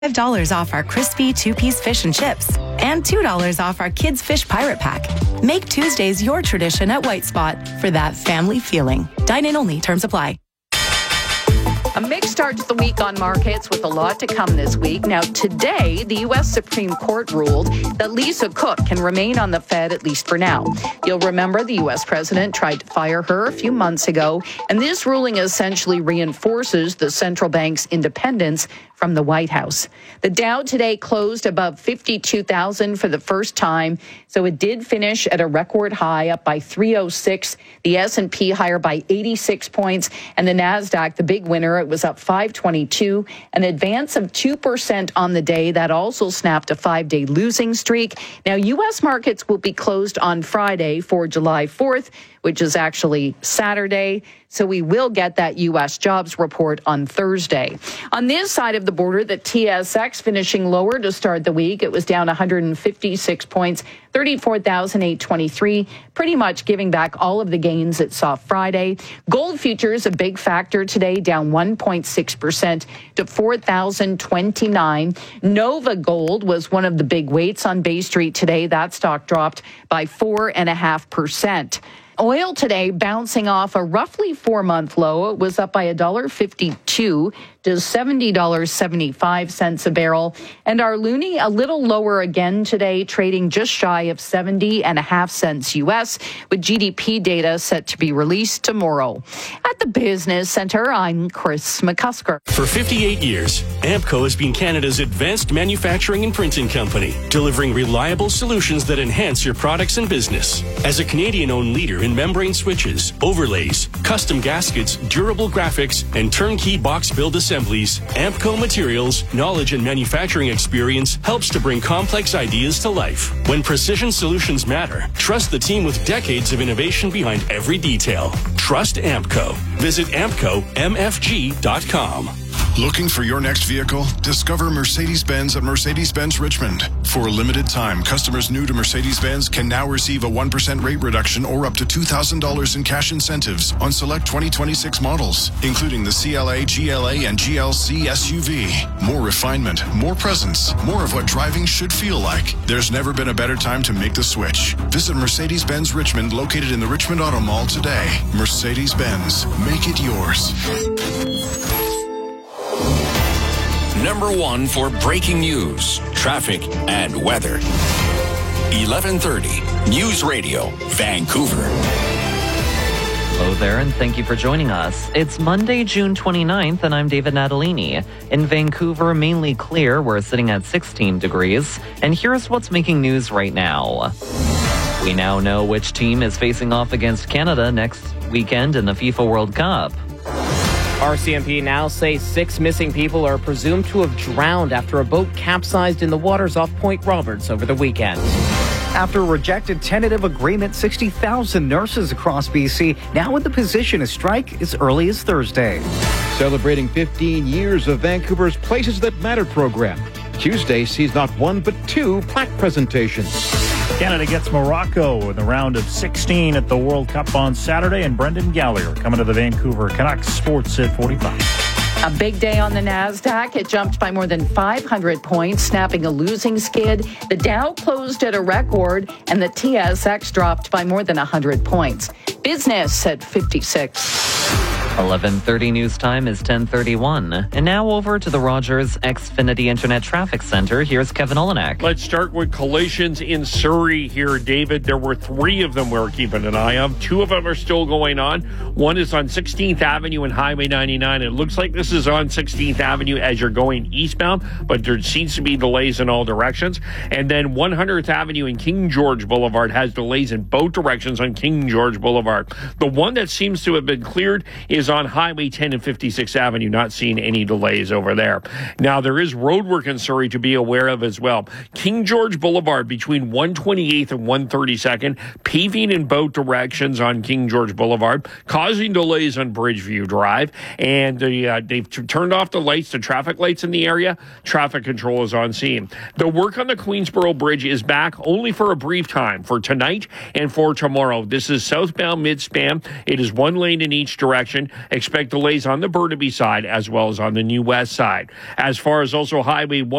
$5 off our crispy two-piece fish and chips, and $2 off our Kids Fish Pirate Pack. Make Tuesdays your tradition at White Spot for that family feeling. Dine-in only. Terms apply. A mixed start to the week on markets with a lot to come this week. Now, today, the U.S. Supreme Court ruled that Lisa Cook can remain on the Fed, at least for now. You'll remember the U.S. president tried to fire her a few months ago, and this ruling essentially reinforces the central bank's independence from the White House. The Dow today closed above 52,000 for the first time, so it did finish at a record high, up by 306. The S&P higher by 86 points, and the Nasdaq, the big winner, it was up 522, an advance of 2% on the day. That also snapped a 5-day losing streak. Now, U.S. markets will be closed on Friday for July 4th, which is actually Saturday. So we will get that U.S. jobs report on Thursday. On this side of the border, the TSX finishing lower to start the week. It was down 156 points, 34,823, pretty much giving back all of the gains it saw Friday. Gold futures, a big factor today, down 1.6% to 4,029. Nova Gold was one of the big weights on Bay Street today. That stock dropped by 4.5%. Oil today bouncing off a roughly 4-month low. It was up by $1.52 to $70.75 a barrel. And our loonie a little lower again today, trading just shy of 70.5 cents U.S., with GDP data set to be released tomorrow. At the Business Center, I'm Chris McCusker. For 58 years, Ampco has been Canada's advanced manufacturing and printing company, delivering reliable solutions that enhance your products and business. As a Canadian-owned leader in membrane switches, overlays, custom gaskets, durable graphics, and turnkey box build assemblies, Ampco Materials' knowledge and manufacturing experience helps to bring complex ideas to life. When precision solutions matter, trust the team with decades of innovation behind every detail. Trust Ampco. Visit AmpcoMFG.com. Looking for your next vehicle? Discover Mercedes-Benz at Mercedes-Benz Richmond. For a limited time, customers new to Mercedes-Benz can now receive a 1% rate reduction or up to $2,000 in cash incentives on select 2026 models, including the CLA, GLA, and GLC SUV. More refinement, more presence, more of what driving should feel like. There's never been a better time to make the switch. Visit Mercedes-Benz Richmond, located in the Richmond Auto Mall today. Mercedes-Benz, make it yours. Number one for breaking news, traffic, and weather. 1130 News Radio, Vancouver. Hello there, and thank you for joining us. It's Monday, June 29th, and I'm David Natalini. In Vancouver, mainly clear. We're sitting at 16 degrees. And here's what's making news right now. We now know which team is facing off against Canada next weekend in the FIFA World Cup. RCMP now say 6 missing people are presumed to have drowned after a boat capsized in the waters off Point Roberts over the weekend. After a rejected tentative agreement, 60,000 nurses across BC now in the position to strike as early as Thursday. Celebrating 15 years of Vancouver's Places That Matter program. Tuesday sees not one but 2 plaque presentations. Canada gets Morocco in the round of 16 at the World Cup on Saturday, and Brendan Gallagher coming to the Vancouver Canucks Sports at 45. A big day on the Nasdaq. It jumped by more than 500 points, snapping a losing skid. The Dow closed at a record, and the TSX dropped by more than 100 points. Business at 56. 11:30 news time is 10:31. And now over to the Rogers Xfinity Internet Traffic Center. Here's Kevin Olenek. Let's start with collisions in Surrey here, David. There were 3 of them we were keeping an eye on. 2 of them are still going on. One is on 16th Avenue and Highway 99. It looks like this is on 16th Avenue as you're going eastbound, but there seems to be delays in all directions. And then 100th Avenue and King George Boulevard has delays in both directions on King George Boulevard. The one that seems to have been cleared is on Highway 10 and 56th Avenue, not seeing any delays over there. Now, there is roadwork in Surrey to be aware of as well. King George Boulevard between 128th and 132nd, paving in both directions on King George Boulevard, causing delays on Bridgeview Drive. And they've turned off the lights, the traffic lights in the area. Traffic control is on scene. The work on the Queensboro Bridge is back only for a brief time, for tonight and for tomorrow. This is southbound midspan. It is 1 lane in each direction. Expect delays on the Burnaby side as well as on the New West side. As far as also Highway 1